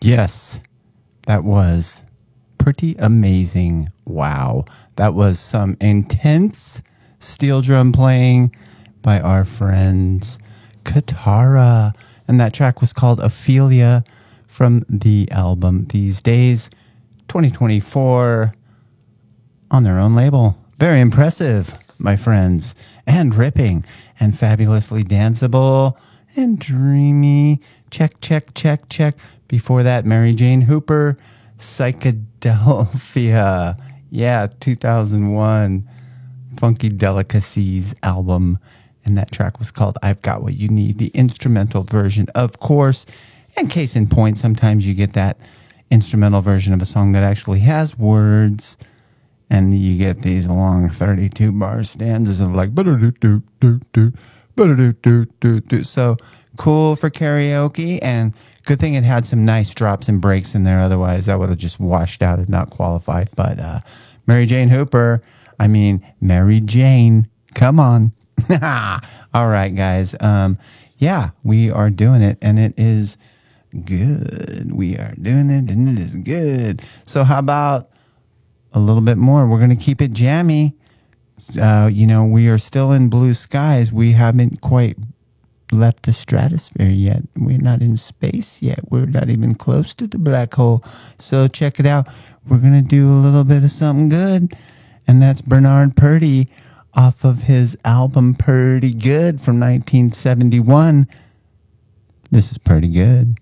Yes, that was pretty amazing. Wow. That was some intense steel drum playing by our friends Katara. And that track was called Ophelia from the album These Days 2024 on their own label. Very impressive, my friends, and ripping and fabulously danceable and dreamy. Check, check, check, check. Before that, Mary Jane Hooper, Psychedelphia. Yeah, 2001 Funky Delicacies album. And that track was called I've Got What You Need, the instrumental version, of course. And case in point, sometimes you get that instrumental version of a song that actually has words. And you get these long 32-bar stanzas of like, so cool for karaoke, and good thing it had some nice drops and breaks in there. Otherwise, that would have just washed out and not qualified. But Mary Jane Hooper, Mary Jane, come on. All right, guys. Yeah, we are doing it, and it is good. We are doing it, and it is good. So how about a little bit more? We're going to keep it jammy. We are still in blue skies. We haven't quite left the stratosphere yet. We're not in space yet. We're not even close to the black hole. So check it out. We're going to do a little bit of something good. And that's Bernard Purdie off of his album Purdy Good from 1971. This is Purdy Good.